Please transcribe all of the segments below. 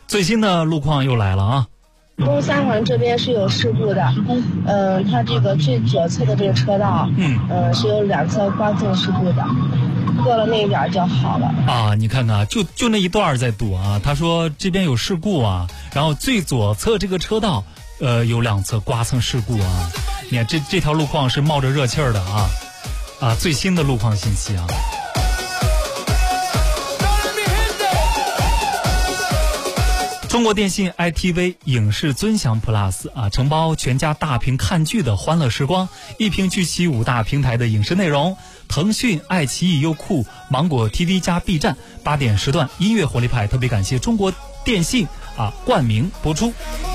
最新的路况又来了啊！ 东三环这边是有事故的，它这个最左侧的这个车道，是有2侧刮蹭事故的，过了那一点就好了啊！你看看，就那一段在堵啊。他说这边有事故啊，然后最左侧这个车道，有2侧刮蹭事故啊。你看这条路况是冒着热气儿的啊！最新的路况信息啊。中国电信 ITV 影视尊享 Plus 啊，承包全家大屏看剧的欢乐时光，一屏聚齐5大平台的影视内容。腾讯、爱奇艺、优酷、芒果 TV 加 B 站8点时段音乐活力派，特别感谢中国电信冠名播出。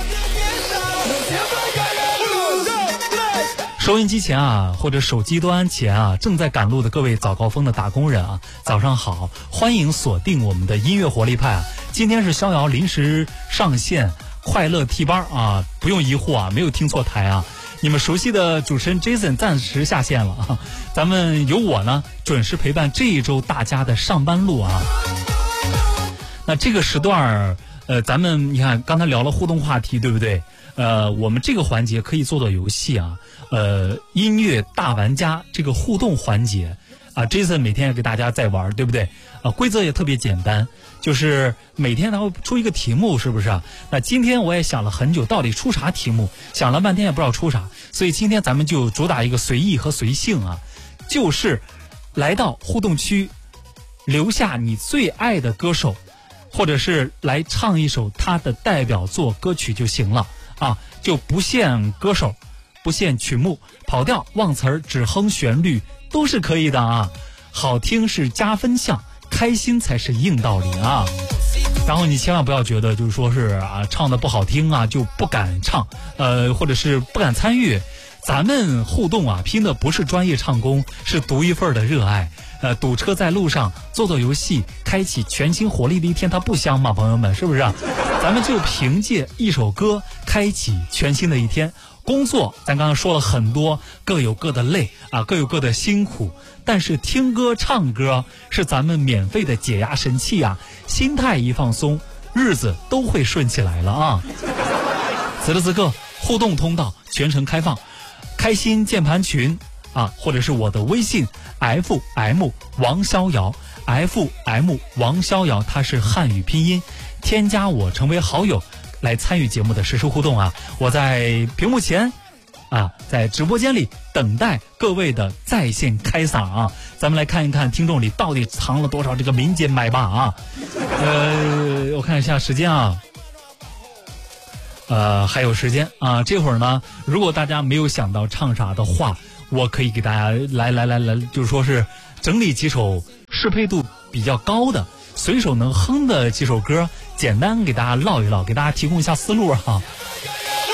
收音机前或者手机端前正在赶路的各位早高峰的打工人早上好，欢迎锁定我们的音乐活力派今天是逍遥临时上线快乐替班不用疑惑没有听错台你们熟悉的主持人 Jason 暂时下线了咱们有我呢准时陪伴这一周大家的上班路那这个时段咱们你看刚才聊了互动话题对不对？我们这个环节可以做做游戏音乐大玩家这个互动环节Jason 每天也给大家在玩对不对？规则也特别简单，就是每天他会出一个题目，是不是那今天我也想了很久，到底出啥题目？想了半天也不知道出啥，所以今天咱们就主打一个随意和随性就是来到互动区，留下你最爱的歌手，或者是来唱一首他的代表作歌曲就行了就不限歌手，不限曲目，跑调、忘词儿、只哼旋律都是可以的好听是加分项，开心才是硬道理然后你千万不要觉得就是说是唱的不好听就不敢唱，或者是不敢参与。咱们互动拼的不是专业唱功，是独一份的热爱。堵车在路上做做游戏，开启全新活力的一天，它不香吗？朋友们，是不是咱们就凭借一首歌开启全新的一天。工作咱刚刚说了很多，各有各的累各有各的辛苦，但是听歌唱歌是咱们免费的解压神器心态一放松，日子都会顺起来了此时此刻互动通道全程开放，开心键盘群或者是我的微信 FM 王逍遥 FM 王逍遥，它是汉语拼音，添加我成为好友来参与节目的实时互动我在屏幕前在直播间里等待各位的在线开嗓咱们来看一看听众里到底藏了多少这个民间麦霸我看一下时间还有时间这会儿呢，如果大家没有想到唱啥的话，我可以给大家来，就是说是整理几首适配度比较高的随手能哼的几首歌，简单给大家唠一唠，给大家提供一下思路